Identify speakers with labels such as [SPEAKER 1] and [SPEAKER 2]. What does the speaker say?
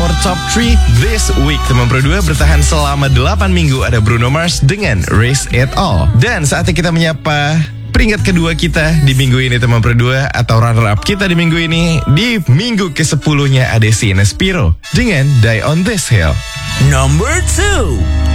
[SPEAKER 1] our top 3 this week. Teman Pro 2 bertahan selama 8 minggu. Ada Bruno Mars dengan Risk It All. Dan saatnya kita menyapa peringkat kedua kita di minggu ini, teman Pro 2, atau runner up kita di minggu ini. Di minggu ke-10-nya ada Sina Spiro dengan Die on This Hill.
[SPEAKER 2] Number 2.